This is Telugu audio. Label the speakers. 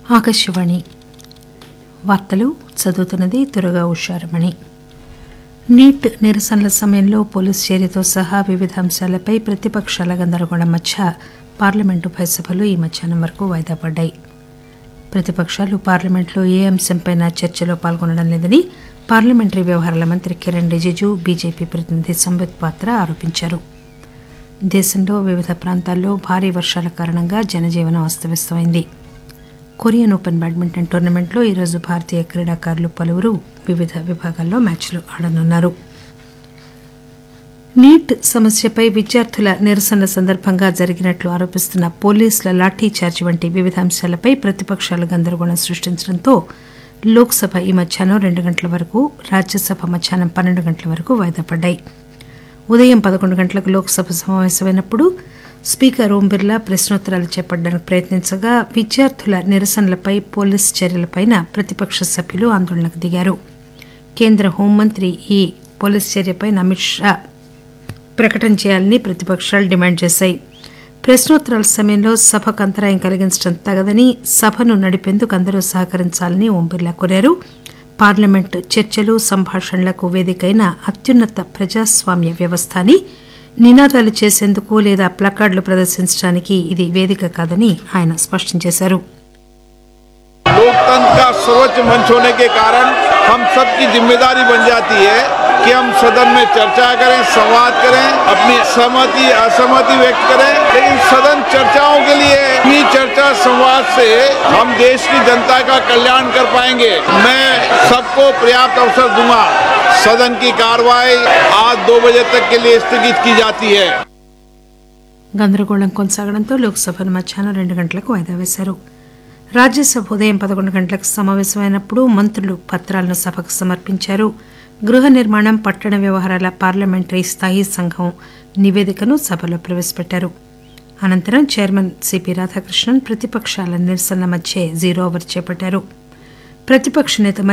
Speaker 1: ఆకాశవాణి వార్తలు చదువుతున్నది దుర్గా ఉషారమణి. నీట్ నిరసనల సమయంలో పోలీసు చర్యతో సహా వివిధ అంశాలపై ప్రతిపక్షాల గందరగోళం మధ్య పార్లమెంటు ఉభయ సభలు ఈ మధ్యాహ్నం వరకు వాయిదా పడ్డాయి. ప్రతిపక్షాలు పార్లమెంట్లో ఏ అంశంపైనా చర్చలో పాల్గొనడం లేదని పార్లమెంటరీ వ్యవహారాల మంత్రి కిరణ్ రిజిజు, బీజేపీ ప్రతినిధి సంబిత్ పాత్ర ఆరోపించారు. దేశంలో వివిధ ప్రాంతాల్లో భారీ వర్షాల కారణంగా జనజీవనం అస్తవ్యస్తమైంది. కొరియన్ ఓపెన్ బ్యాడ్మింటన్ టోర్నమెంట్లో ఈరోజు భారతీయ క్రీడాకారులు పలువురు వివిధ విభాగాల్లో మ్యాచ్లు ఆడనున్నారు. నీట్ సమస్యపై విద్యార్థుల నిరసనల సందర్భంగా జరిగినట్లు ఆరోపిస్తున్న పోలీసుల లాఠీచార్జి వంటి వివిధ అంశాలపై ప్రతిపక్షాలు గందరగోళం సృష్టించడంతో లోక్సభ ఈ మధ్యాహ్నం 2 గంటల వరకు, రాజ్యసభ మధ్యాహ్నం 12 గంటల వరకు వాయిదా పడ్డాయి. ఉదయం 11 గంటలకు లోక్సభ సమావేశమైనప్పుడు స్పీకర్ ఓం బిర్లా ప్రశ్నోత్తరాలు చేపట్టడానికి ప్రయత్నించగా విద్యార్థుల నిరసనలపై పోలీసు చర్యలపై ప్రతిపక్ష సభ్యులు ఆందోళనకు దిగారు. కేంద్ర హోంమంత్రి ఈ పోలీసు చర్యపై అమిత్ షా ప్రకటన చేయాలని ప్రతిపక్షాలు డిమాండ్ చేశాయి. ప్రశ్నోత్తరాల సమయంలో సభకు అంతరాయం కలిగించడం తగదని, సభను నడిపేందుకు అందరూ సహకరించాలని ఓం బిర్లా కోరారు. పార్లమెంటు చర్చలు, సంభాషణలకు వేదికైన అత్యున్నత ప్రజాస్వామ్య వ్యవస్థ అని, నినాదాలు చేసేందుకు లేదా ప్లకార్డులు ప్రదర్శించడానికి ఇది వేదిక కాదని ఆయన స్పష్టం చేశారు.
Speaker 2: लोकतंत्र का सर्वोच्च मंच होने के कारण हम सबकी जिम्मेदारी बन जाती है कि हम सदन में चर्चा करें, संवाद करें, अपनी सहमति असहमति व्यक्त करें, लेकिन सदन चर्चाओं के लिए इन्हीं चर्चा संवाद से हम देश की जनता का कल्याण कर पाएंगे. मैं सबको पर्याप्त अवसर दूंगा. सदन की कार्रवाई आज 2 बजे तक के लिए स्थगित की जाती है.
Speaker 1: గందరగోళం కొనసాగడంతో లోక్సభను మధ్యాహ్నం 2 గంటలకు వాయిదా వేశారు. రాజ్యసభ ఉదయం 11 గంటలకు సమావేశమైనప్పుడు మంత్రులు పత్రాలను సభకు సమర్పించారు. గృహ నిర్మాణం, పట్టణ వ్యవహారాల పార్లమెంటరీ స్థాయీ సంఘం నివేదికను సభలో ప్రవేశపెట్టారు. అనంతరం చైర్మన్ సిపి రాధాకృష్ణన్ ప్రతిపక్షాల నిరసనల మధ్య జీరో ఓవర్ చేపట్టారు. ప్రతిపక్ష నేత